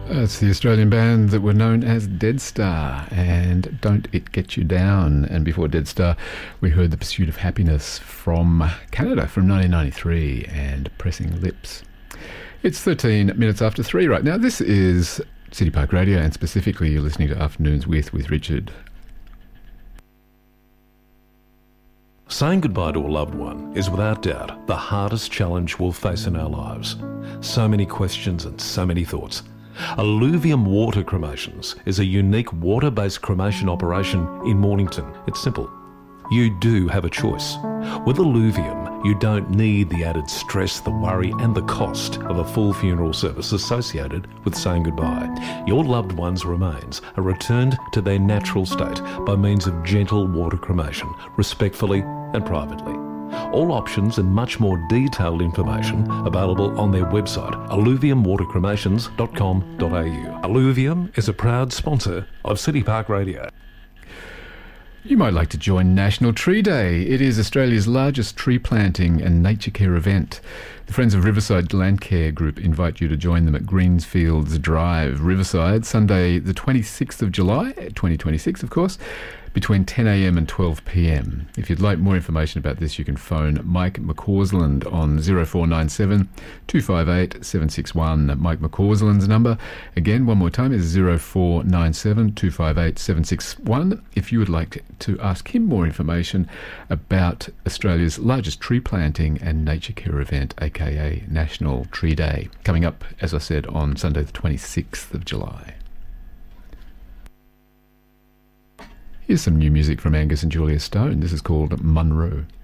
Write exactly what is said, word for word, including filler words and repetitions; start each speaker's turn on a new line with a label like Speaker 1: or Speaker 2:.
Speaker 1: It's the Australian band that were known as Dead Star and Don't It Get You Down. And before Dead Star, we heard The Pursuit of Happiness from Canada from nineteen ninety-three and Pressing Lips. It's thirteen minutes after three right now. This is City Park Radio, and specifically you're listening to Afternoons with, with Richard.
Speaker 2: Saying goodbye to a loved one is without doubt the hardest challenge we'll face in our lives. So many questions and so many thoughts. Alluvium Water Cremations is a unique water-based cremation operation in Mornington. It's simple. You do have a choice. With Alluvium, you don't need the added stress, the worry and the cost of a full funeral service associated with saying goodbye. Your loved one's remains are returned to their natural state by means of gentle water cremation, respectfully and privately. All options and much more detailed information available on their website, alluvium water cremations dot com dot a u. Alluvium is a proud sponsor of City Park Radio.
Speaker 1: You might like to join National Tree Day. It is Australia's largest tree planting and nature care event. The Friends of Riverside Land Care Group invite you to join them at Greensfields Drive, Riverside, Sunday the twenty-sixth of July, twenty twenty-six of course, between ten a m and twelve p m. If you'd like more information about this, you can phone Mike McCausland on zero four nine seven, two five eight, seven six one. Mike McCausland's number, again, one more time, is zero four nine seven, two five eight, seven six one. If you would like to ask him more information about Australia's largest tree planting and nature care event, aka National Tree Day, coming up, as I said, on Sunday the twenty-sixth of July. Here's some new music from Angus and Julia Stone. This is called Munro.